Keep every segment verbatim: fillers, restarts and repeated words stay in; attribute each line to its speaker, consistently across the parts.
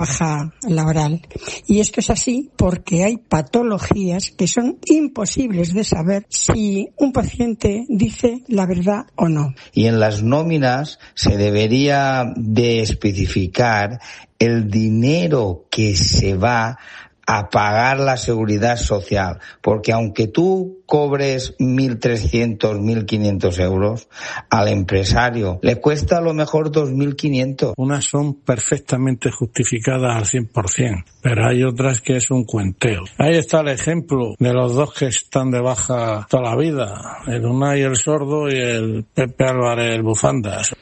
Speaker 1: baja laboral. Y esto es así porque hay patologías que son imposibles de saber si un paciente dice la verdad o no.
Speaker 2: Y en las nóminas se debería de especificar el dinero que se va a pagar la seguridad social, porque aunque tú cobres mil trescientos, mil quinientos euros, al empresario le cuesta a lo mejor dos mil quinientos.
Speaker 3: Unas son perfectamente justificadas al cien por ciento, pero hay otras que es un cuenteo. Ahí está el ejemplo de los dos que están de baja toda la vida, el Unai el sordo y el Pepe Álvarez el bufandas.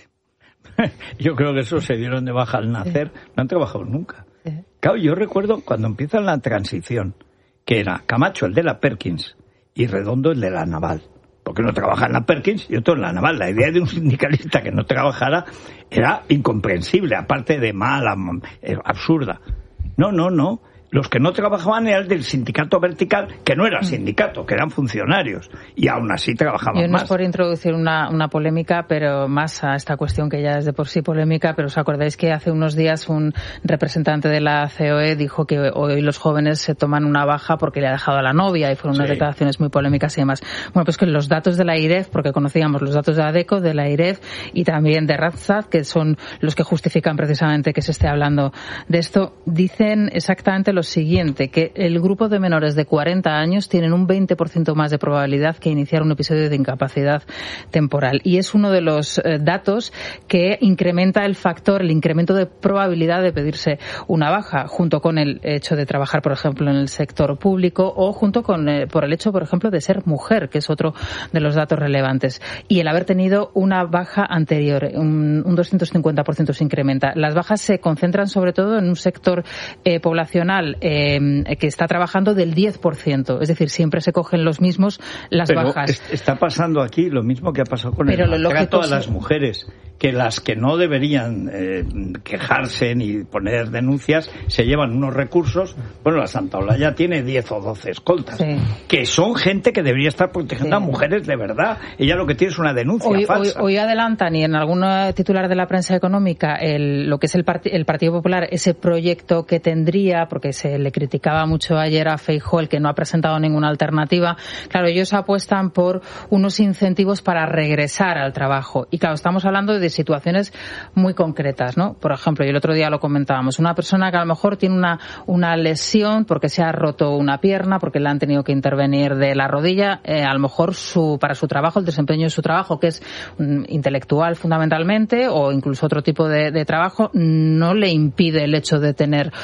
Speaker 4: Yo creo que esos se dieron de baja al nacer, no han trabajado nunca. Claro, yo recuerdo cuando empieza la transición, que era Camacho el de la Perkins y Redondo el de la Naval. Porque uno trabaja en la Perkins y otro en la Naval. La idea de un sindicalista que no trabajara era incomprensible, aparte de mala, absurda. No, no, no. Los que no trabajaban eran del sindicato vertical, que no era sindicato, que eran funcionarios, y aún así trabajaban más.
Speaker 5: Yo no es por introducir una, una polémica, pero más a esta cuestión que ya es de por sí polémica, pero os acordáis que hace unos días un representante de la C O E dijo que hoy los jóvenes se toman una baja porque le ha dejado a la novia, y fueron unas sí. declaraciones muy polémicas y demás. Bueno, pues que los datos de la I R E F, porque conocíamos los datos de ADECO, de la I R E F y también de Randstad, que son los que justifican precisamente que se esté hablando de esto, dicen exactamente lo siguiente, que el grupo de menores de cuarenta años tienen un veinte por ciento más de probabilidad que iniciar un episodio de incapacidad temporal. Y es uno de los eh, datos que incrementa el factor, el incremento de probabilidad de pedirse una baja, junto con el hecho de trabajar, por ejemplo, en el sector público, o junto con eh, por el hecho, por ejemplo, de ser mujer, que es otro de los datos relevantes. Y el haber tenido una baja anterior, un, un doscientos cincuenta por ciento se incrementa. Las bajas se concentran sobre todo en un sector eh, poblacional Eh, que está trabajando del diez por ciento, es decir, siempre se cogen los mismos las
Speaker 4: Pero
Speaker 5: bajas.
Speaker 4: Est- está pasando aquí lo mismo que ha pasado con
Speaker 5: Pero
Speaker 4: el maltrato a
Speaker 5: es...
Speaker 4: las mujeres, que las que no deberían eh, quejarse ni poner denuncias se llevan unos recursos. Bueno, la Santa Olaya tiene diez o doce escoltas, sí. que son gente que debería estar protegiendo sí. a mujeres de verdad. Ella lo que tiene es una denuncia
Speaker 5: hoy,
Speaker 4: falsa.
Speaker 5: Hoy, hoy adelantan, y en algún titular de la prensa económica, el, lo que es el, part- el Partido Popular, ese proyecto que tendría, porque se le criticaba mucho ayer a Feijóo, el que no ha presentado ninguna alternativa. Claro, ellos apuestan por unos incentivos para regresar al trabajo. Y claro, estamos hablando de situaciones muy concretas, ¿no? Por ejemplo, y el otro día lo comentábamos, una persona que a lo mejor tiene una, una lesión porque se ha roto una pierna, porque le han tenido que intervenir de la rodilla, eh, a lo mejor su, para su trabajo, el desempeño de su trabajo, que es um, intelectual fundamentalmente, o incluso otro tipo de, de trabajo, no le impide el hecho de tener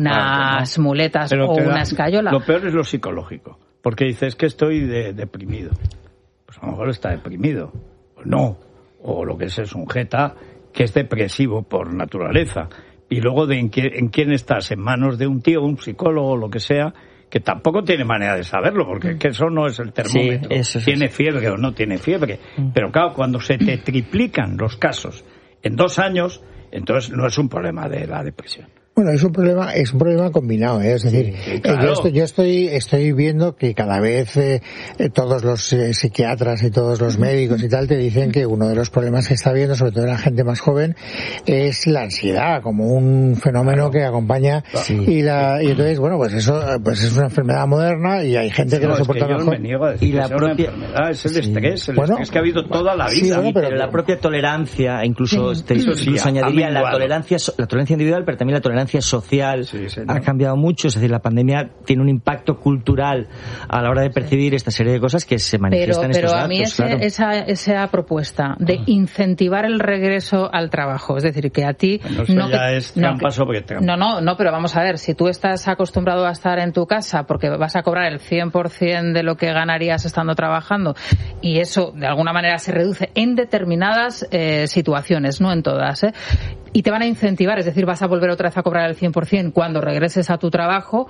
Speaker 5: unas claro, muletas
Speaker 4: Pero
Speaker 5: o
Speaker 4: da,
Speaker 5: una escayola.
Speaker 4: Lo peor es lo psicológico, porque dices que estoy de, deprimido. Pues a lo mejor está deprimido, o no, o lo que es es un jeta que es depresivo por naturaleza. Y luego de en, qué, en quién estás, en manos de un tío, un psicólogo, lo que sea, que tampoco tiene manera de saberlo, porque mm. que eso no es el termómetro. Sí, eso, eso, tiene eso. fiebre o no tiene fiebre. Mm. Pero claro, cuando se te triplican los casos en dos años, entonces no es un problema de la depresión.
Speaker 6: Bueno, es un problema, es un problema combinado, ¿eh? Es decir, sí, claro. eh, yo, estoy, yo estoy, estoy viendo que cada vez eh, todos los eh, psiquiatras y todos los médicos y tal te dicen que uno de los problemas que está viendo, sobre todo en la gente más joven, es la ansiedad como un fenómeno claro. que acompaña sí. y la y entonces bueno pues eso pues es una enfermedad moderna y hay gente que no, no soporta
Speaker 4: mejor.
Speaker 6: Me
Speaker 4: niego a decir
Speaker 7: y la
Speaker 4: que
Speaker 7: propia
Speaker 4: enfermedad es el sí. estrés, el
Speaker 6: bueno,
Speaker 4: estrés que ha habido toda la vida.
Speaker 7: Sí, bueno, pero, pero la propia tolerancia, incluso sí. te, incluso sí, añadiría la tolerancia, la tolerancia individual, pero también la tolerancia social sí, ha cambiado mucho, es decir, la pandemia tiene un impacto cultural a la hora de percibir esta serie de cosas que se manifiestan
Speaker 5: pero,
Speaker 7: en estos
Speaker 5: pero
Speaker 7: datos.
Speaker 5: Pero a mí ese,
Speaker 7: claro.
Speaker 5: esa, esa propuesta de incentivar el regreso al trabajo, es decir, que a ti...
Speaker 4: Bueno, eso
Speaker 5: no
Speaker 4: ya
Speaker 5: que,
Speaker 4: es trampa sobre trampa.
Speaker 5: No, no, no, pero vamos a ver, si tú estás acostumbrado a estar en tu casa porque vas a cobrar el cien por ciento de lo que ganarías estando trabajando y eso de alguna manera se reduce en determinadas eh, situaciones, no en todas, ¿eh? Y te van a incentivar, es decir, vas a volver otra vez a cobrar el cien por ciento cuando regreses a tu trabajo.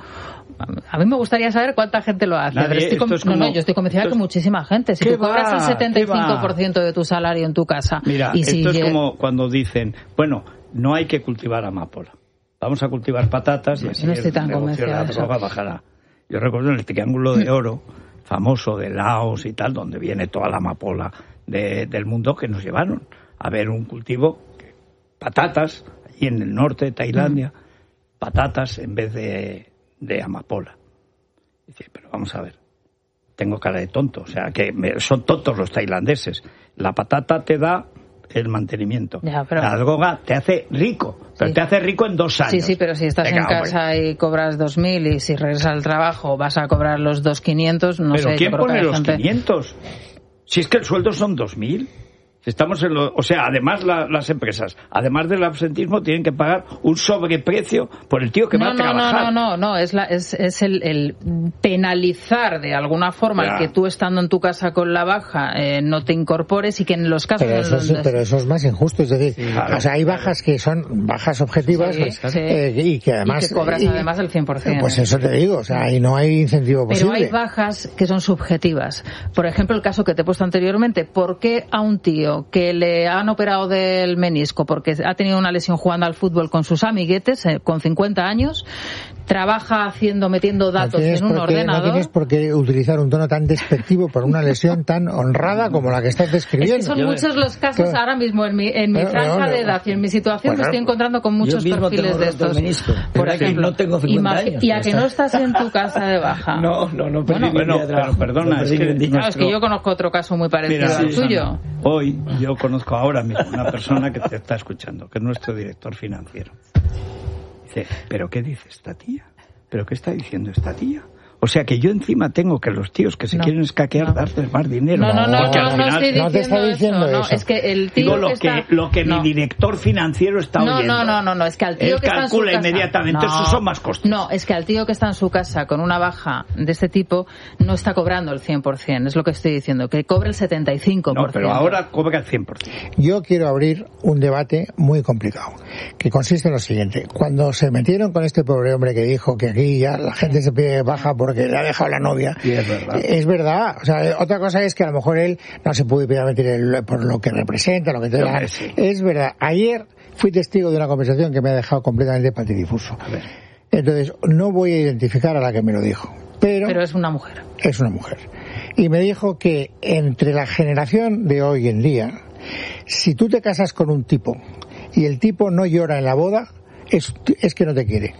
Speaker 5: A mí me gustaría saber cuánta gente lo hace.
Speaker 4: Nadie,
Speaker 5: estoy com-
Speaker 4: es como,
Speaker 5: no, no, yo estoy convencida de que muchísima gente. Si tú
Speaker 4: va,
Speaker 5: cobras el setenta y cinco por ciento de tu salario en tu casa...
Speaker 4: Mira,
Speaker 5: y
Speaker 4: esto
Speaker 5: si
Speaker 4: es
Speaker 5: lleg-
Speaker 4: como cuando dicen, bueno, no hay que cultivar amapola. Vamos a cultivar patatas y así
Speaker 5: no estoy
Speaker 4: el
Speaker 5: tan
Speaker 4: negocio de la droga bajará. Yo recuerdo en el Triángulo de Oro, famoso de Laos y tal, donde viene toda la amapola de, del mundo, que nos llevaron a ver un cultivo, patatas, y en el norte de Tailandia, patatas en vez de, de amapola. Dice, pero vamos a ver, tengo cara de tonto, o sea, que me, son tontos los tailandeses. La patata te da el mantenimiento. Ya, pero... La droga te hace rico, pero sí. te hace rico en dos años.
Speaker 5: Sí, sí, pero si estás Venga, en casa hombre. y cobras dos mil y si regresas al trabajo vas a cobrar los dos quinientos, no
Speaker 4: pero
Speaker 5: sé.
Speaker 4: ¿quién pone los
Speaker 5: gente...
Speaker 4: quinientos? Si es que el sueldo son dos mil. Estamos en lo, o sea, además la, las empresas, además del absentismo, tienen que pagar un sobreprecio por el tío que
Speaker 5: no,
Speaker 4: va a
Speaker 5: no,
Speaker 4: trabajar.
Speaker 5: No, no, no, no, es, la, es, es el, el penalizar de alguna forma ya. el que tú estando en tu casa con la baja eh, no te incorpores y que en los casos...
Speaker 6: Pero eso,
Speaker 5: en los...
Speaker 6: pero eso es más injusto, es decir, sí, claro, o sea, hay bajas que son bajas objetivas sí, sí. Eh, y que además...
Speaker 5: Y que cobras y, además el cien por ciento.
Speaker 6: Pues eso te digo, o sea, y no hay incentivo posible.
Speaker 5: Pero hay bajas que son subjetivas. Por ejemplo, el caso que te he puesto anteriormente, ¿por qué a un tío que le han operado del menisco porque ha tenido una lesión jugando al fútbol con sus amiguetes eh, con cincuenta años, trabaja haciendo, metiendo datos no en un
Speaker 6: qué,
Speaker 5: ordenador?
Speaker 6: No tienes por qué utilizar un tono tan despectivo por una lesión tan honrada como la que estás describiendo.
Speaker 5: Es que son yo muchos los casos claro. ahora mismo en mi, en mi pero, franja no, no, de edad y en mi situación bueno, me estoy encontrando con muchos perfiles de estos.
Speaker 7: Menisco,
Speaker 5: por ejemplo,
Speaker 7: no tengo cincuenta años,
Speaker 5: y a que no estás en tu casa de baja.
Speaker 7: No, no, no.
Speaker 4: Bueno, bueno pero perdona, es que,
Speaker 5: nuestro... no, es que yo conozco otro caso muy parecido Mira, al sí, tuyo.
Speaker 4: No. Hoy yo conozco ahora mismo una persona que te está escuchando, que es nuestro director financiero. Dice, ¿pero qué dice esta tía? ¿Pero qué está diciendo esta tía? O sea que yo encima tengo que los tíos que se no, quieren escaquear no. darles más dinero.
Speaker 5: No, no, no,
Speaker 4: porque
Speaker 5: no,
Speaker 4: al final,
Speaker 5: no estoy
Speaker 6: no te está diciendo
Speaker 5: eso.
Speaker 6: eso.
Speaker 5: No, es que el tío
Speaker 4: Digo lo que,
Speaker 5: está...
Speaker 4: lo que
Speaker 5: no.
Speaker 4: mi director financiero está
Speaker 5: no,
Speaker 4: oyendo.
Speaker 5: No, no, no, no, es que al tío
Speaker 4: Él
Speaker 5: que está en su
Speaker 4: calcula
Speaker 5: casa...
Speaker 4: inmediatamente,
Speaker 5: no,
Speaker 4: esos son más costos.
Speaker 5: No, es que al tío que está en su casa con una baja de este tipo no está cobrando el cien por ciento, es lo que estoy diciendo, que cobre el setenta y cinco por ciento.
Speaker 4: No, pero ahora cobra el cien por ciento.
Speaker 6: Yo quiero abrir un debate muy complicado, que consiste en lo siguiente. Cuando se metieron con este pobre hombre que dijo que aquí ya la gente se pide baja porque le ha dejado la novia...
Speaker 4: Y es verdad.
Speaker 6: Es verdad, o sea, otra cosa es que a lo mejor él no se puede permitir el, por lo que representa, lo que te da. Sí. Es verdad. Ayer fui testigo de una conversación que me ha dejado completamente patidifuso. A ver. Entonces, no voy a identificar a la que me lo dijo. Pero,
Speaker 5: pero es una mujer.
Speaker 6: Es una mujer. Y me dijo que entre la generación de hoy en día, si tú te casas con un tipo y el tipo no llora en la boda, es, es que no te quiere.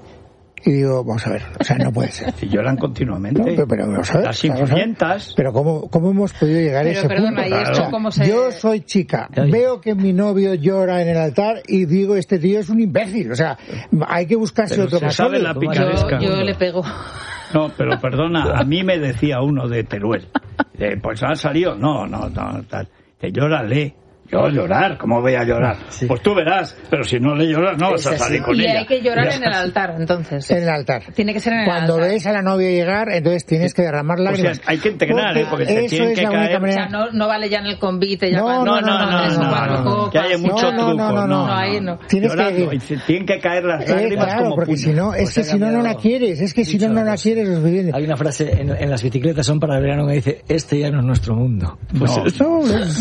Speaker 6: Y digo, vamos a ver, o sea, no puede ser.
Speaker 4: Si lloran continuamente.
Speaker 6: No, pero, pero vamos a ver.
Speaker 4: Las influyentas.
Speaker 6: Pero ¿cómo, cómo hemos podido llegar pero, a ese perdona, punto?
Speaker 5: ¿y esto claro. cómo se...
Speaker 6: Yo soy chica, veo que mi novio llora en el altar y digo, este tío es un imbécil. O sea, hay que buscarse
Speaker 4: pero
Speaker 6: otro
Speaker 4: se
Speaker 6: más
Speaker 4: sabe la picaresca.
Speaker 5: Yo, yo le pego.
Speaker 4: No, pero perdona, a mí me decía uno de Teruel. Eh, pues ha salido, no, no, no, tal. Te llórale. Yo llorar, ¿cómo voy a llorar? Sí. Pues tú verás, pero si no le lloras no vas a salir con
Speaker 5: y
Speaker 4: ella.
Speaker 5: Y hay que llorar en el altar, entonces.
Speaker 6: En el altar.
Speaker 5: Tiene que ser en el
Speaker 6: Cuando
Speaker 5: altar.
Speaker 6: Cuando ves a la novia llegar, entonces tienes que derramar lágrimas.
Speaker 4: O sea, hay que entrenar, ¿eh? Porque te tienen que caer.
Speaker 5: O sea, no, no vale ya en el convite, ya
Speaker 6: no,
Speaker 5: no,
Speaker 6: no, no, no,
Speaker 5: tres o cuatro copas.
Speaker 4: Que haya mucho
Speaker 6: no,
Speaker 4: truco.
Speaker 6: No, no, no,
Speaker 5: no, ahí no.
Speaker 6: Tienes
Speaker 4: Llorando,
Speaker 6: que...
Speaker 4: y tienen que caer las lágrimas
Speaker 6: eh, claro,
Speaker 4: como
Speaker 6: porque
Speaker 4: puños.
Speaker 6: si no, es que si no, no la quieres. Es que si no, no la quieres, es suficiente.
Speaker 7: Hay una frase en, en las bicicletas son para el verano que dice, este ya no es nuestro mundo.
Speaker 6: Pues
Speaker 4: no.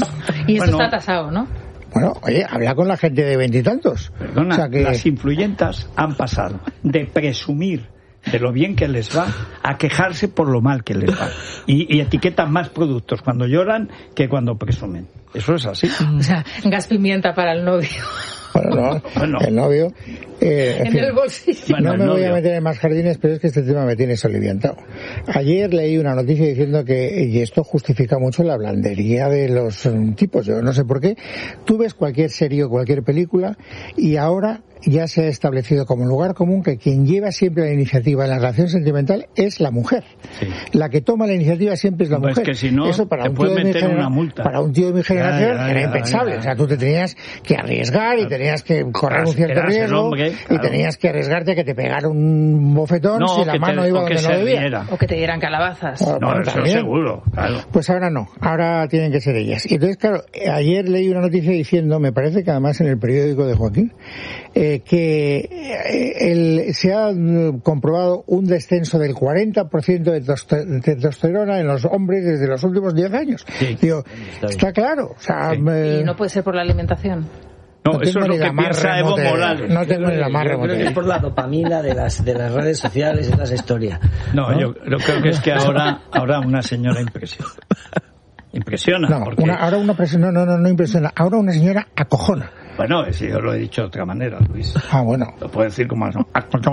Speaker 5: Y eso está tasado, ¿no?
Speaker 6: Bueno, oye, habla con la gente de veintitantos.
Speaker 4: Perdona, o sea que... las influyentas han pasado de presumir de lo bien que les va a quejarse por lo mal que les va. Y, y etiquetan más productos cuando lloran que cuando presumen. Eso es así.
Speaker 5: O sea, gas pimienta para el novio.
Speaker 6: Bueno, no, bueno. El novio... Eh, en,
Speaker 5: en
Speaker 6: fin,
Speaker 5: el bolsillo.
Speaker 6: No
Speaker 4: bueno,
Speaker 6: me voy
Speaker 4: novio.
Speaker 6: a meter en más jardines, pero es que este tema me tiene soliviantado. Ayer leí una noticia diciendo que, y esto justifica mucho la blandería de los um, tipos, yo no sé por qué, tú ves cualquier serie o cualquier película y ahora ya se ha establecido como lugar común que quien lleva siempre la iniciativa en la relación sentimental es la mujer. Sí. La que toma la iniciativa siempre es la
Speaker 4: pues
Speaker 6: mujer.
Speaker 4: Es que si no,
Speaker 6: eso para
Speaker 4: te
Speaker 6: un tío de mi
Speaker 4: meter
Speaker 6: genera-
Speaker 4: una multa.
Speaker 6: Para un tío de mi generación
Speaker 4: ya, ya,
Speaker 6: era
Speaker 4: ya,
Speaker 6: impensable.
Speaker 4: ya, ya.
Speaker 6: O sea, tú te tenías que arriesgar y tenías que correr
Speaker 4: Eras,
Speaker 6: un cierto riesgo
Speaker 4: hombre, claro.
Speaker 6: y tenías que arriesgarte a que te pegara un bofetón
Speaker 4: no,
Speaker 6: si la mano
Speaker 4: te,
Speaker 6: iba
Speaker 4: donde
Speaker 6: no debía.
Speaker 4: Riera.
Speaker 5: O que te dieran calabazas.
Speaker 6: Ah,
Speaker 4: no,
Speaker 6: bueno,
Speaker 4: eso
Speaker 6: también.
Speaker 4: seguro, claro.
Speaker 6: Pues ahora no, ahora tienen que ser ellas. Y entonces, claro, ayer leí una noticia diciendo, me parece que además en el periódico de Joaquín, eh, que eh, el, se ha mm, comprobado un descenso del cuarenta por ciento de, toste, de testosterona en los hombres desde los últimos diez años. Sí, Digo, está, está claro. O sea,
Speaker 5: sí.
Speaker 6: me...
Speaker 5: Y no puede ser por la alimentación.
Speaker 4: No, no eso es lo que piensa Evo Morales.
Speaker 6: No tengo ni la más remota.
Speaker 7: Creo que es por la dopamina de las de las redes sociales y toda esa historia.
Speaker 4: No, ¿no? Yo, yo creo que es que ahora ahora una señora impresiona. Impresiona.
Speaker 6: No,
Speaker 4: porque...
Speaker 6: una, ahora una no, no, no, no impresiona. Ahora una señora acojona.
Speaker 4: Bueno, si yo lo he dicho de otra manera, Luis.
Speaker 6: Ah, bueno.
Speaker 4: Lo puedo decir como no.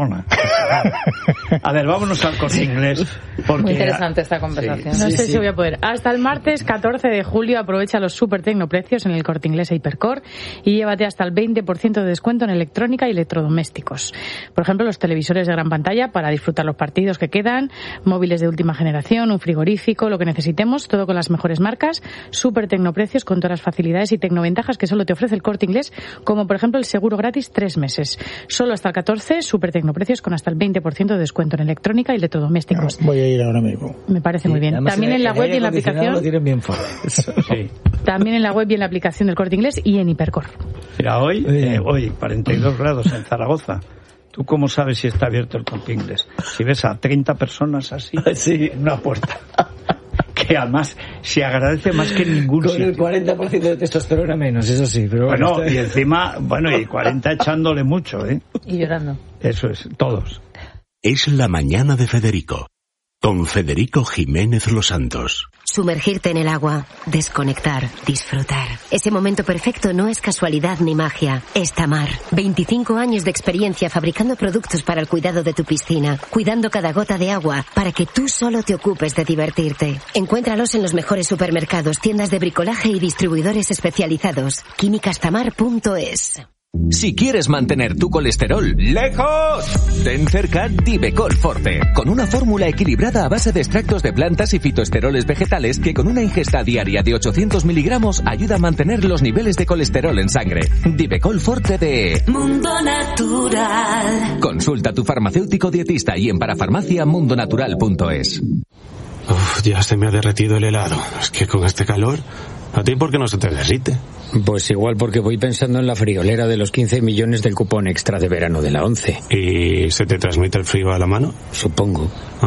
Speaker 4: A ver, vámonos al Corte Inglés. Porque...
Speaker 5: Muy interesante esta conversación.
Speaker 8: Sí, no
Speaker 4: sí,
Speaker 8: sé
Speaker 4: sí.
Speaker 8: si voy a poder. Hasta el martes catorce de julio aprovecha los super tecnoprecios en el Corte Inglés e Hipercor y llévate hasta el veinte por ciento de descuento en electrónica y electrodomésticos. Por ejemplo, los televisores de gran pantalla para disfrutar los partidos que quedan, móviles de última generación, un frigorífico, lo que necesitemos, todo con las mejores marcas, super tecnoprecios con todas las facilidades y tecnoventajas que solo te ofrece el Corte Inglés, como por ejemplo el seguro gratis tres meses. Solo hasta el catorce, super tecnoprecios con hasta el veinte por ciento de descuento en electrónica y electrodomésticos.
Speaker 6: No, voy a ir ahora mismo.
Speaker 8: Me parece muy bien. También en la web y en la aplicación.
Speaker 7: Lo tienen bien fuerte.
Speaker 4: Sí.
Speaker 8: También en la web y en la aplicación del Corte Inglés y en Hipercor.
Speaker 4: Mira, hoy, eh, hoy, cuarenta y dos grados en Zaragoza. ¿Tú cómo sabes si está abierto el Corte Inglés? Si ves a treinta personas así
Speaker 7: Sí.
Speaker 4: en una puerta. Que además se agradece más que en ningún
Speaker 7: Con
Speaker 4: sitio.
Speaker 7: el cuarenta por ciento de testosterona menos, eso sí. Pero bueno,
Speaker 4: Bueno, y encima, bueno, y cuarenta echándole mucho, ¿eh?
Speaker 5: Y llorando.
Speaker 4: Eso es, todos.
Speaker 9: Es la mañana de Federico, con Federico Jiménez Los Santos.
Speaker 10: Sumergirte en el agua, desconectar, disfrutar. Ese momento perfecto no es casualidad ni magia, es Tamar. veinticinco años de experiencia fabricando productos para el cuidado de tu piscina, cuidando cada gota de agua para que tú solo te ocupes de divertirte. Encuéntralos en los mejores supermercados, tiendas de bricolaje y distribuidores especializados. químicas tamar punto es.
Speaker 11: Si quieres mantener tu colesterol lejos, ten cerca Divecol Forte, con una fórmula equilibrada a base de extractos de plantas y fitoesteroles vegetales que con una ingesta diaria de ochocientos miligramos ayuda a mantener los niveles de colesterol en sangre. Divecol Forte de
Speaker 10: Mundo Natural.
Speaker 11: Consulta a tu farmacéutico dietista y en parafarmacia mundonatural punto es.
Speaker 9: Uf, ya se me ha derretido el helado. Es que con este calor, ¿a ti por qué no se te derrite?
Speaker 12: Pues igual porque voy pensando en la friolera de los quince millones del cupón extra de verano de la ONCE.
Speaker 9: ¿Y se te transmite el frío a la mano?
Speaker 12: Supongo.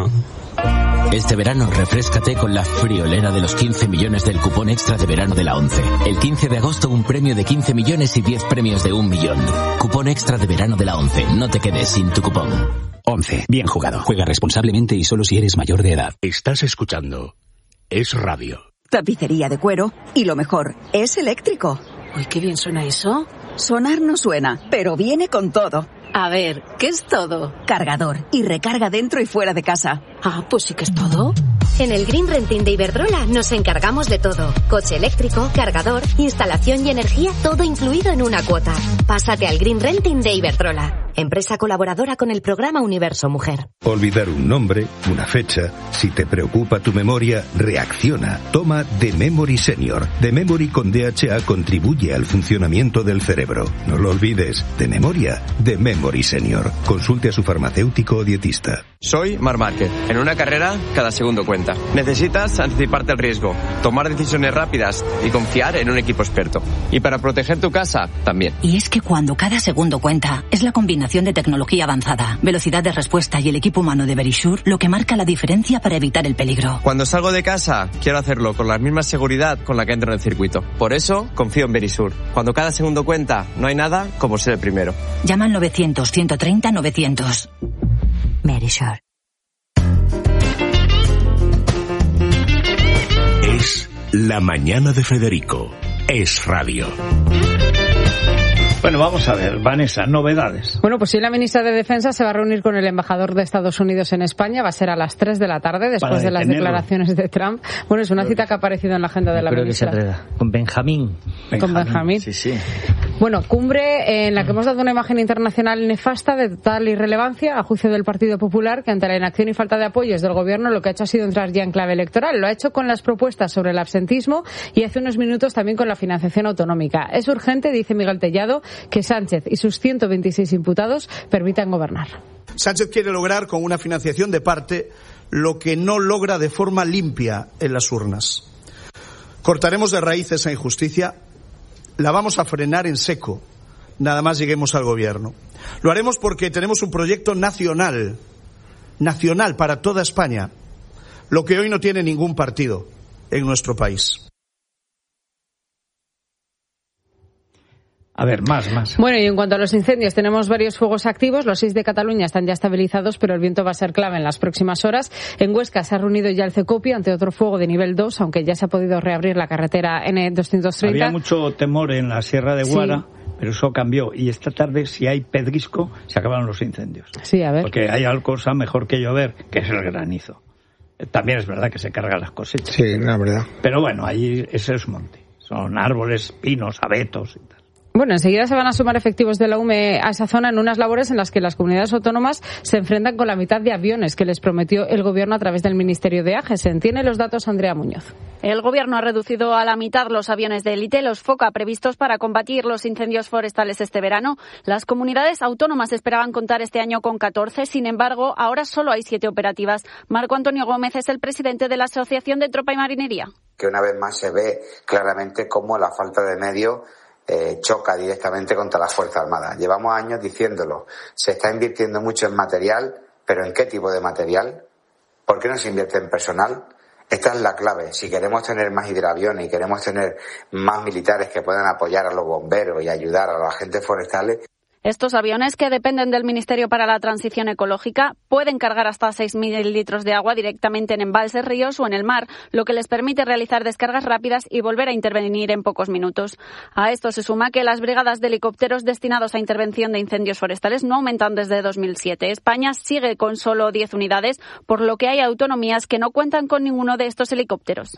Speaker 9: Ah.
Speaker 13: Este verano refréscate con la friolera de los quince millones del cupón extra de verano de la ONCE. El quince de agosto un premio de quince millones y diez premios de un millón. Cupón extra de verano de la ONCE. No te quedes sin tu cupón. ONCE. Bien jugado. Juega responsablemente y solo si eres mayor de edad.
Speaker 9: Estás escuchando Es Radio.
Speaker 14: Tapicería de cuero y lo mejor, es eléctrico.
Speaker 15: Uy, qué bien suena eso.
Speaker 14: Sonar no suena, pero viene con todo.
Speaker 15: A ver, ¿qué es todo?
Speaker 14: Cargador y recarga dentro y fuera de casa.
Speaker 15: Ah, pues sí que es todo.
Speaker 10: En el Green Renting de Iberdrola nos encargamos de todo. Coche eléctrico, cargador, instalación y energía, todo incluido en una cuota. Pásate al Green Renting de Iberdrola, empresa colaboradora con el programa Universo Mujer.
Speaker 16: Olvidar un nombre, una fecha. Si te preocupa tu memoria, reacciona. Toma The Memory Senior. The Memory con D H A contribuye al funcionamiento del cerebro. No lo olvides. De memoria, The Memory Senior. Consulte a su farmacéutico o dietista.
Speaker 17: Soy Mar Márquez. En una carrera, cada segundo cuenta. Necesitas anticiparte al riesgo, tomar decisiones rápidas y confiar en un equipo experto. Y para proteger tu casa, también.
Speaker 18: Y es que cuando cada segundo cuenta, es la combinación de tecnología avanzada, velocidad de respuesta y el equipo humano de Verisure lo que marca la diferencia para evitar el peligro.
Speaker 17: Cuando salgo de casa, quiero hacerlo con la misma seguridad con la que entro en el circuito. Por eso, confío en Verisure. Cuando cada segundo cuenta, no hay nada como ser el primero.
Speaker 18: Llama al novecientos, ciento treinta, novecientos. Verisure.
Speaker 9: Es la mañana de Federico. Es Radio.
Speaker 4: Bueno, vamos a ver, Vanessa, novedades.
Speaker 5: Bueno, pues sí, la ministra de Defensa se va a reunir con el embajador de Estados Unidos en España. Va a ser a las tres de la tarde, después de las declaraciones de Trump. Bueno, es una cita que ha aparecido en la agenda de la
Speaker 7: creo
Speaker 5: ministra.
Speaker 7: Que se atreva. Con Benjamín.
Speaker 5: Benjamín. Con Benjamín.
Speaker 7: Sí, sí.
Speaker 5: Bueno, cumbre en la que hemos dado una imagen internacional nefasta de total irrelevancia, a juicio del Partido Popular, que ante la inacción y falta de apoyos del Gobierno lo que ha hecho ha sido entrar ya en clave electoral. Lo ha hecho con las propuestas sobre el absentismo y hace unos minutos también con la financiación autonómica. Es urgente, dice Miguel Tellado, que Sánchez y sus ciento veintiséis imputados permitan gobernar.
Speaker 19: Sánchez quiere lograr con una financiación de parte lo que no logra de forma limpia en las urnas. Cortaremos de raíz esa injusticia, la vamos a frenar en seco, nada más lleguemos al gobierno. Lo haremos porque tenemos un proyecto nacional, nacional para toda España, lo que hoy no tiene ningún partido en nuestro país.
Speaker 4: A ver, más, más.
Speaker 5: Bueno, y en cuanto a los incendios, tenemos varios fuegos activos. Los seis de Cataluña están ya estabilizados, pero el viento va a ser clave en las próximas horas. En Huesca se ha reunido ya el CECOPI ante otro fuego de nivel dos, aunque ya se ha podido reabrir la carretera N doscientos treinta.
Speaker 4: Había mucho temor en la Sierra de Guara. Sí. pero eso cambió. Y esta tarde, si hay pedrisco, se acaban los incendios.
Speaker 8: Sí, a ver.
Speaker 4: Porque hay algo cosa mejor que llover, que es el granizo. También es verdad que se cargan las cosechas.
Speaker 6: Sí, la verdad.
Speaker 4: Pero bueno, ahí ese es monte. Son árboles, pinos, abetos y tal.
Speaker 8: Bueno, enseguida se van a sumar efectivos de la U M E a esa zona en unas labores en las que las comunidades autónomas se enfrentan con la mitad de aviones que les prometió el Gobierno a través del Ministerio de Agesen. Tiene los datos Andrea Muñoz.
Speaker 20: El Gobierno ha reducido a la mitad los aviones de élite, los Foca, previstos para combatir los incendios forestales este verano. Las comunidades autónomas esperaban contar este año con catorce, sin embargo, ahora solo hay siete operativas. Marco Antonio Gómez es el presidente de la Asociación de Tropa y Marinería.
Speaker 21: Que una vez más se ve claramente cómo la falta de medios Eh, choca directamente contra las Fuerzas Armadas. Llevamos años diciéndolo. Se está invirtiendo mucho en material, pero ¿en qué tipo de material? ¿Por qué no se invierte en personal? Esta es la clave. Si queremos tener más hidroaviones y queremos tener más militares que puedan apoyar a los bomberos y ayudar a los agentes forestales.
Speaker 20: Estos aviones, que dependen del Ministerio para la Transición Ecológica, pueden cargar hasta seis mil litros de agua directamente en embalses, ríos o en el mar, lo que les permite realizar descargas rápidas y volver a intervenir en pocos minutos. A esto se suma que las brigadas de helicópteros destinados a intervención de incendios forestales no aumentan desde dos mil siete. España sigue con solo diez unidades, por lo que hay autonomías que no cuentan con ninguno de estos helicópteros.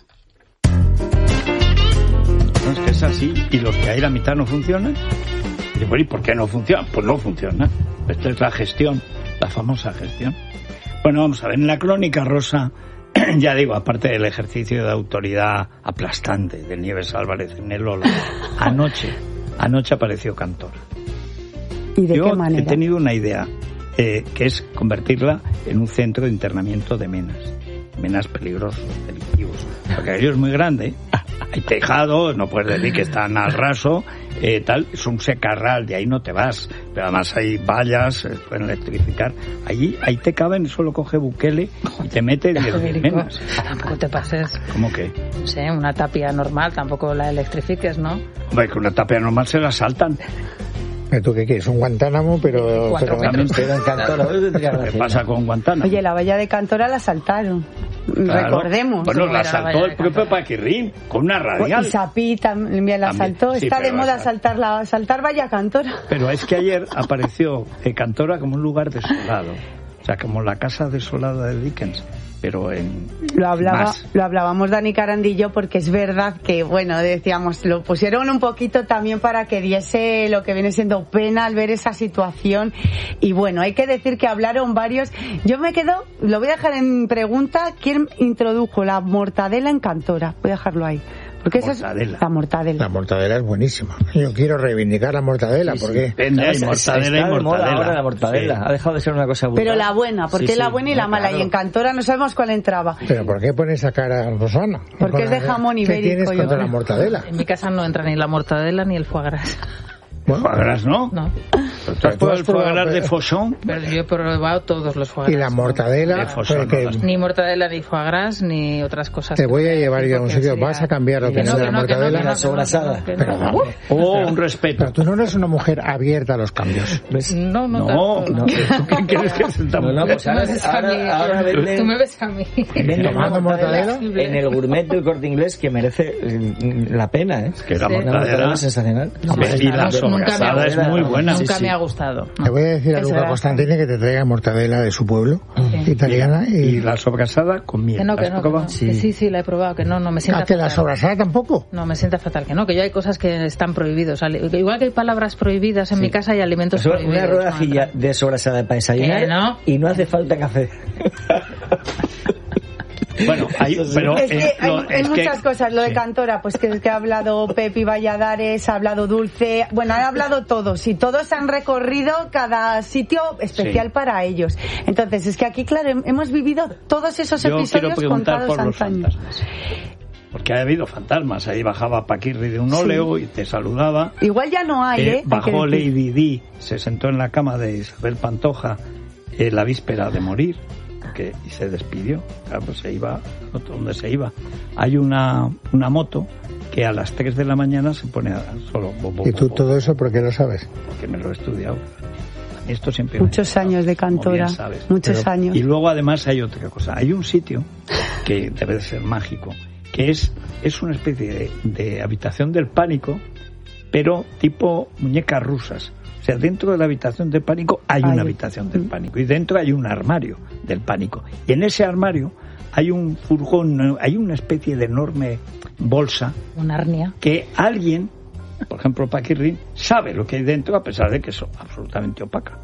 Speaker 4: No, es que es así. ¿Y los que hay la mitad no funcionan? Y bueno, ¿y por qué no funciona? Pues no funciona. Esta es la gestión, la famosa gestión. Bueno, vamos a ver, en la crónica rosa, ya digo, aparte del ejercicio de autoridad aplastante de Nieves Álvarez en el Lola, anoche, anoche apareció Cantora.
Speaker 8: ¿Y de
Speaker 4: Yo
Speaker 8: qué manera?
Speaker 4: he tenido una idea, eh, que es convertirla en un centro de internamiento de menas. Menas peligrosos, delictivos. Porque aquello es muy grande, hay tejado, no puedes decir que están al raso, eh, tal, es un secarral, de ahí no te vas, pero además hay vallas, se pueden electrificar. Allí, ahí te caben, solo coge Bukele y te mete diez mil menas.
Speaker 5: Tampoco te pases.
Speaker 4: ¿Cómo que?
Speaker 5: No sé, una tapia normal, tampoco la electrifiques, ¿no?
Speaker 4: Hombre, que una tapia normal se la saltan.
Speaker 6: ¿Tú qué quieres? Un Guantánamo, pero...
Speaker 5: Cuatro
Speaker 6: pero,
Speaker 5: metros.
Speaker 6: pero en Cantora.
Speaker 4: ¿Qué pasa con Guantánamo?
Speaker 8: Oye, la valla de Cantora la saltaron.
Speaker 4: Claro.
Speaker 8: Recordemos.
Speaker 4: Bueno, la saltó el propio Paquirrín, con una radial.
Speaker 8: Y Sapí también la
Speaker 4: También.
Speaker 8: saltó.
Speaker 4: Sí,
Speaker 8: Está de
Speaker 4: pero
Speaker 8: moda
Speaker 4: esa-
Speaker 8: saltar la saltar valla Cantora.
Speaker 4: Pero es que ayer apareció eh, Cantora como un lugar desolado. O sea, como la casa desolada de Dickens, pero en
Speaker 8: Lo hablaba,
Speaker 4: más.
Speaker 8: lo hablábamos Dani Carandillo, porque es verdad que, bueno, decíamos, lo pusieron un poquito también para que diese lo que viene siendo pena al ver esa situación. Y bueno, hay que decir que hablaron varios. Yo me quedo, lo voy a dejar en pregunta, ¿quién introdujo la mortadela en Cantora? Voy a dejarlo ahí. Porque esa es la mortadela.
Speaker 6: La mortadela es buenísima. Yo quiero reivindicar la mortadela,
Speaker 7: Sí, sí.
Speaker 6: porque...
Speaker 4: Depende, hay
Speaker 7: Está
Speaker 4: mortadela y
Speaker 7: de moda
Speaker 4: mortadela.
Speaker 7: ahora la mortadela.
Speaker 4: Sí.
Speaker 7: Ha dejado de ser una cosa vulgar.
Speaker 8: Pero la buena, porque
Speaker 7: Sí,
Speaker 8: es la
Speaker 7: sí.
Speaker 8: buena y la
Speaker 7: No,
Speaker 8: mala.
Speaker 7: claro.
Speaker 8: Y en Cantora no sabemos cuál entraba.
Speaker 6: ¿Pero por qué pones esa cara, Rosana?
Speaker 8: Porque es de jamón
Speaker 6: ¿Qué
Speaker 8: ibérico,
Speaker 6: tienes
Speaker 8: yo
Speaker 6: contra
Speaker 8: creo.
Speaker 6: la mortadela?
Speaker 5: En mi casa no entra ni la mortadela ni el foie gras.
Speaker 6: Bueno,
Speaker 4: Foie gras, ¿no?
Speaker 5: No.
Speaker 4: ¿Tú has probado el foie gras de
Speaker 6: pero-
Speaker 4: Fauchon?
Speaker 5: Pero yo he probado todos los foie
Speaker 6: y
Speaker 5: gras.
Speaker 6: la mortadela,
Speaker 4: De Fosón,
Speaker 6: porque
Speaker 4: no las-
Speaker 5: Ni mortadela, ni foie gras, ni otras cosas.
Speaker 6: te voy a llevar yo a un
Speaker 5: Porque
Speaker 6: sitio,
Speaker 5: sería-
Speaker 6: vas a cambiar la
Speaker 5: Que no,
Speaker 6: opinión de
Speaker 5: que
Speaker 6: la
Speaker 5: no, que no,
Speaker 6: mortadela.
Speaker 5: que no,
Speaker 7: La sobrasada.
Speaker 5: que no,
Speaker 6: Pero
Speaker 5: que no.
Speaker 6: vamos.
Speaker 4: Oh, un respeto.
Speaker 6: Pero tú no eres una mujer abierta a los cambios.
Speaker 5: No, no,
Speaker 4: No,
Speaker 5: tanto,
Speaker 4: no. ¿Tú qué quieres que se
Speaker 7: No, no, pues
Speaker 5: Tú me
Speaker 7: ahora,
Speaker 5: ves a
Speaker 7: ahora,
Speaker 5: mí.
Speaker 7: ahora venden-
Speaker 5: Tú me ves a mí.
Speaker 7: venden
Speaker 6: ¿Tomando
Speaker 7: una
Speaker 6: mortadela?
Speaker 7: en el gourmet del Corte Inglés que merece eh, la pena, ¿eh?
Speaker 4: Que la
Speaker 5: Sí.
Speaker 7: Una
Speaker 4: mortadela
Speaker 7: sensacional.
Speaker 4: Hombre, y la
Speaker 5: Nunca me
Speaker 4: sobrasada
Speaker 5: ha
Speaker 4: es
Speaker 5: gustado.
Speaker 4: muy buena.
Speaker 5: Nunca
Speaker 7: Sí, sí.
Speaker 5: me ha gustado.
Speaker 6: Te voy a decir a
Speaker 8: Eso
Speaker 6: Luca
Speaker 8: era.
Speaker 6: Constantini que te traiga mortadela de su pueblo, italiana,
Speaker 4: Y
Speaker 6: y...
Speaker 4: la sobrasada con miel.
Speaker 5: Que no,
Speaker 4: ¿La
Speaker 5: que
Speaker 4: has
Speaker 5: no, que
Speaker 4: probado?
Speaker 5: no. Que sí, sí, la he probado, que no, no me sienta
Speaker 6: ¿Ah, que la
Speaker 5: fatal.
Speaker 6: sobrasada tampoco?
Speaker 5: No, me sienta fatal, que no, que yo hay cosas que están prohibidos. Ali- que Igual que hay palabras prohibidas en mi casa, hay alimentos
Speaker 7: Eso,
Speaker 5: prohibidos.
Speaker 7: una rodajilla de sobrasada para desayunar
Speaker 5: Que no.
Speaker 7: y no hace falta café.
Speaker 4: Bueno, hay, pero
Speaker 8: Es que
Speaker 4: eh,
Speaker 8: hay,
Speaker 4: lo-
Speaker 8: hay
Speaker 4: es que-
Speaker 8: muchas cosas. Lo de
Speaker 4: sí.
Speaker 8: Cantora, pues que, que ha hablado Pepi Valladares, ha hablado Dulce, bueno, han hablado todos y todos han recorrido cada sitio especial
Speaker 4: Sí.
Speaker 8: para ellos. Entonces, es que aquí, claro, hem- hemos vivido todos esos
Speaker 4: Yo quiero
Speaker 8: episodios
Speaker 4: preguntar
Speaker 8: contados
Speaker 4: por los
Speaker 8: antaño.
Speaker 4: fantasmas. Porque ha habido fantasmas. Ahí bajaba Paquirri de un óleo y te saludaba.
Speaker 8: Igual ya no hay,
Speaker 4: Eh,
Speaker 8: ¿eh? Hay
Speaker 4: bajó
Speaker 8: que decir.
Speaker 4: Lady Di, se sentó en la cama de Isabel Pantoja eh, la víspera de morir, que, y se despidió. Claro, pues se iba, no sé dónde se iba. Hay una, una moto que a las tres de la mañana se pone a, solo. Bo, bo,
Speaker 6: ¿Y tú
Speaker 4: bo, bo,
Speaker 6: todo eso por qué lo sabes?
Speaker 4: porque me lo he estudiado. Esto siempre me ha
Speaker 8: Muchos
Speaker 4: gustado,
Speaker 8: años de
Speaker 4: como
Speaker 8: Cantora,
Speaker 4: bien sabes.
Speaker 8: muchos
Speaker 4: Pero-
Speaker 8: años.
Speaker 4: Y luego además hay otra cosa. Hay un sitio que debe de ser mágico, que es, es una especie de, de habitación del pánico, pero tipo muñecas rusas. O sea, dentro de la habitación del pánico hay una
Speaker 8: Ay.
Speaker 4: habitación del pánico y dentro hay un armario del pánico. Y en ese armario hay un furgón, hay una especie de enorme bolsa.
Speaker 5: Una arnia.
Speaker 4: Que alguien, por ejemplo Paquirrín, sabe lo que hay dentro a pesar de que es absolutamente opaca.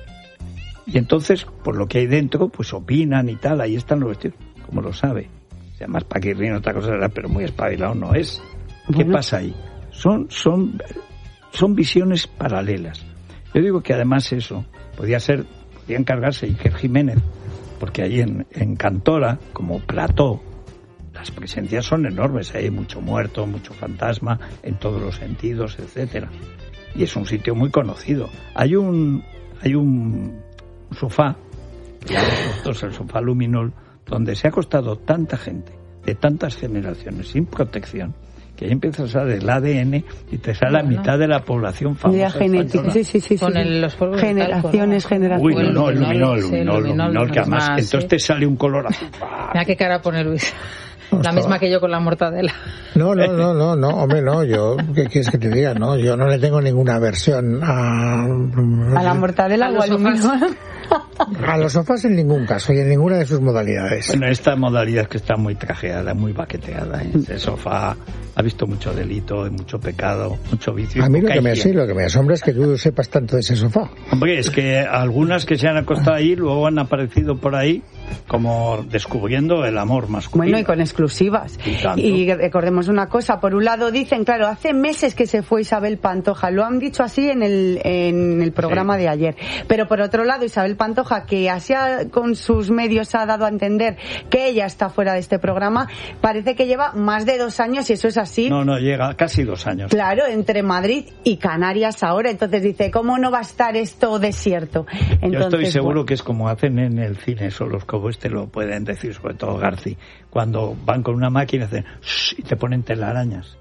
Speaker 4: Y entonces, por lo que hay dentro, pues opinan y tal, ahí están los vestidos, como lo sabe. Además, Paquirrín otra cosa era, pero muy espabilado no es. ¿Qué bueno. pasa ahí? Son, son, son visiones paralelas. Yo digo que además eso, podía ser, podía encargarse Iker Jiménez, porque ahí en, en Cantora, como plató, las presencias son enormes, hay mucho muerto, mucho fantasma, en todos los sentidos, etcétera. Y es un sitio muy conocido. Hay un, hay un sofá, nosotros el sofá Luminol, donde se ha acostado tanta gente, de tantas generaciones, sin protección, que ahí empiezas a ver el A D N y te sale bueno. la mitad de la población famosa
Speaker 1: genética, sí, sí, sí,
Speaker 5: con
Speaker 1: sí.
Speaker 5: El, los polvos
Speaker 1: generaciones, generaciones.
Speaker 4: Uy, no, no, el luminol, el luminol, luminol, luminol, que además, más, entonces sí. te sale un color azul.
Speaker 5: Mira qué cara pone Luis. La misma que yo con la mortadela.
Speaker 6: No, no, no, no, no, hombre, no, yo, ¿qué quieres que te diga? No, yo no le tengo ninguna aversión a...
Speaker 1: ¿A la mortadela o al luminol?
Speaker 6: A los sofás en ningún caso y en ninguna de sus modalidades.
Speaker 4: Bueno, esta modalidad que está muy trajeada, muy baqueteada. Ese sofá ha visto mucho delito, mucho pecado, mucho vicio.
Speaker 6: A mí lo que, me, sí, lo que me asombra es que tú sepas tanto de ese sofá.
Speaker 4: Hombre, es que algunas que se han acostado ahí luego han aparecido por ahí como descubriendo el amor masculino.
Speaker 1: Bueno, y con exclusivas.
Speaker 4: Y,
Speaker 1: y recordemos una cosa, por un lado dicen, claro, hace meses que se fue Isabel Pantoja, lo han dicho así en el, en el programa sí. de ayer, pero por otro lado Isabel Pantoja, que así con sus medios ha dado a entender que ella está fuera de este programa, parece que lleva más de dos años y eso es así.
Speaker 4: No, no, llega casi dos años.
Speaker 1: Claro, entre Madrid y Canarias ahora, entonces dice, ¿cómo no va a estar esto desierto? Entonces,
Speaker 4: yo estoy seguro
Speaker 1: bueno.
Speaker 4: que es como hacen en el cine, eso los como este lo pueden decir, sobre todo Garci, cuando van con una máquina hacen y te ponen telarañas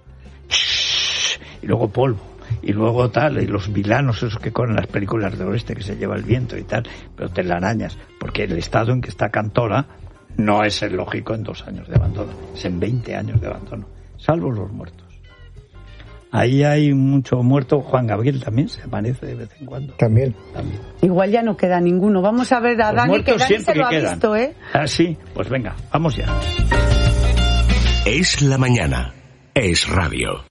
Speaker 4: y luego polvo y luego tal, y los vilanos esos que corren las películas del oeste que se lleva el viento y tal, pero telarañas, porque el estado en que está Cantora no es el lógico en dos años de abandono, es en veinte años de abandono, salvo los muertos. Ahí hay mucho muerto. Juan Gabriel también se aparece de vez en cuando.
Speaker 6: También.
Speaker 4: también.
Speaker 1: Igual ya no queda ninguno. Vamos a ver a
Speaker 4: Los
Speaker 1: Dani, que Dani se lo ha
Speaker 4: quedan.
Speaker 1: visto, ¿eh?
Speaker 4: Ah, sí, pues venga, vamos ya.
Speaker 16: Es la mañana. Es radio.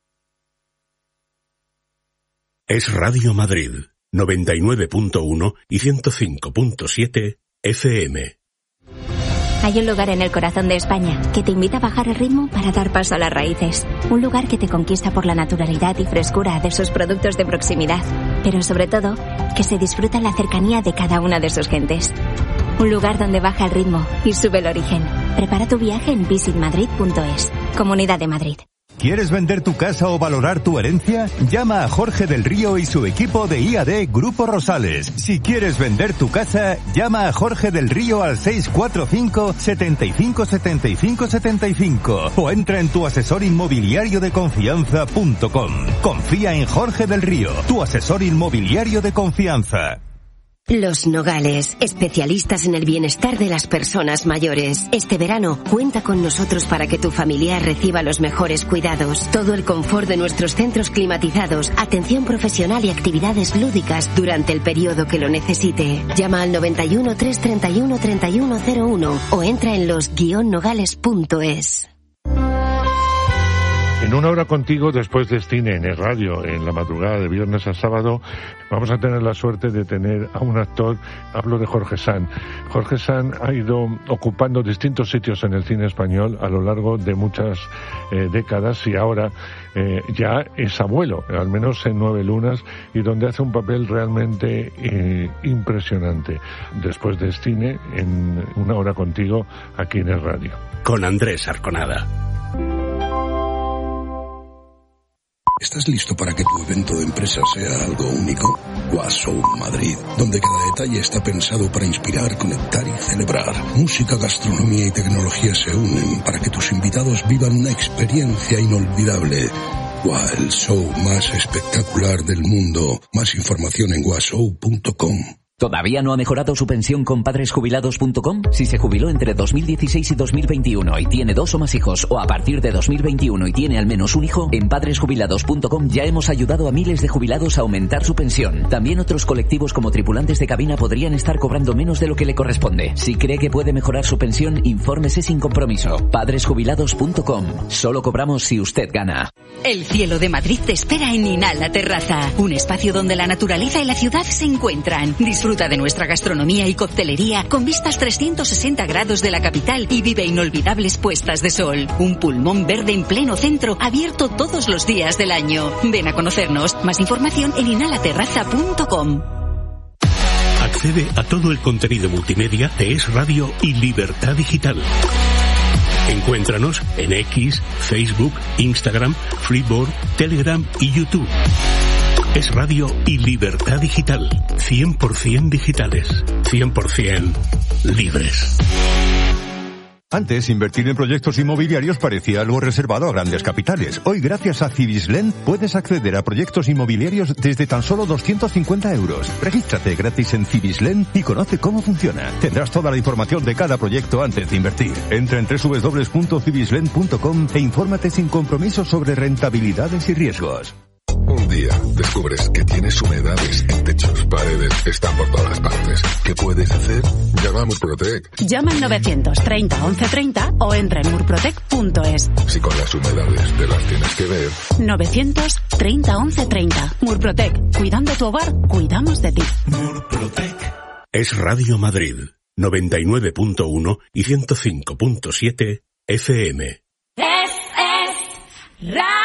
Speaker 16: Es Radio Madrid, noventa y nueve punto uno y ciento cinco punto siete F M.
Speaker 22: Hay un lugar en el corazón de España que te invita a bajar el ritmo para dar paso a las raíces. Un lugar que te conquista por la naturalidad y frescura de sus productos de proximidad. Pero sobre todo, que se disfruta la cercanía de cada una de sus gentes. Un lugar donde baja el ritmo y sube el origen. Prepara tu viaje en visit madrid punto es. Comunidad de Madrid.
Speaker 23: ¿Quieres vender tu casa o valorar tu herencia? Llama a Jorge del Río y su equipo de I A D Grupo Rosales. Si quieres vender tu casa, llama a Jorge del Río al seis cuatro cinco, setenta y cinco, setenta y cinco, setenta y cinco o entra en tu asesor inmobiliario de confianza punto com. Confía en Jorge del Río, tu asesor inmobiliario de confianza.
Speaker 10: Los Nogales, especialistas en el bienestar de las personas mayores. Este verano, cuenta con nosotros para que tu familiar reciba los mejores cuidados. Todo el confort de nuestros centros climatizados, atención profesional y actividades lúdicas durante el periodo que lo necesite. Llama al noventa y uno, trescientos treinta y uno, treinta y uno cero uno o entra en los guion nogales punto es.
Speaker 24: En una hora contigo, después de cine en el radio, en la madrugada de viernes a sábado, vamos a tener la suerte de tener a un actor, hablo de Jorge San. Jorge San ha ido ocupando distintos sitios en el cine español a lo largo de muchas eh, décadas y ahora eh, ya es abuelo, al menos en Nueve Lunas, y donde hace un papel realmente eh, impresionante. Después de cine, en una hora contigo, aquí en el radio.
Speaker 16: Con Andrés Arconada.
Speaker 25: ¿Estás listo para que tu evento de empresa sea algo único? Washow Madrid, donde cada detalle está pensado para inspirar, conectar y celebrar. Música, gastronomía y tecnología se unen para que tus invitados vivan una experiencia inolvidable. Wow, el show más espectacular del mundo. Más información en washow punto com.
Speaker 2: ¿Todavía no ha mejorado su pensión con padres jubilados punto com? Si se jubiló entre dos mil dieciséis y dos mil veintiuno y tiene dos o más hijos, o a partir de dos mil veintiuno y tiene al menos un hijo, en padres jubilados punto com ya hemos ayudado a miles de jubilados a aumentar su pensión. También otros colectivos como tripulantes de cabina podrían estar cobrando menos de lo que le corresponde. Si cree que puede mejorar su pensión, infórmese sin compromiso. padres jubilados punto com. Solo cobramos si usted gana.
Speaker 3: El cielo de Madrid te espera en Inala Terraza, un espacio donde la naturaleza y la ciudad se encuentran. Disfruta de nuestra gastronomía y coctelería con vistas trescientos sesenta grados de la capital y vive inolvidables puestas de sol. Un pulmón verde en pleno centro, abierto todos los días del año. Ven a conocernos. Más información en inala terraza punto com.
Speaker 11: Accede a todo el contenido multimedia de Es Radio y Libertad Digital. Encuéntranos en X, Facebook, Instagram, Freeboard, Telegram y YouTube. Es Radio y Libertad Digital. cien por ciento digitales. cien por ciento libres.
Speaker 23: Antes, invertir en proyectos inmobiliarios parecía algo reservado a grandes capitales. Hoy, gracias a Cibislen, puedes acceder a proyectos inmobiliarios desde tan solo doscientos cincuenta euros. Regístrate gratis en Cibislen y conoce cómo funciona. Tendrás toda la información de cada proyecto antes de invertir. Entra en doble u doble u doble u punto cibislen punto com e infórmate sin compromiso sobre rentabilidades y riesgos.
Speaker 25: Un día descubres que tienes humedades en techos, paredes, están por todas partes. ¿Qué puedes hacer? Llama a Murprotec.
Speaker 12: Llama al novecientos treinta once treinta o entra en murprotec punto es.
Speaker 25: Si con las humedades te las tienes que ver.
Speaker 12: novecientos treinta once treinta. Murprotec. Cuidando tu hogar, cuidamos de ti.
Speaker 11: Murprotec. Es Radio Madrid, noventa y nueve punto uno y ciento cinco punto siete F M.
Speaker 13: Es, es, Radio.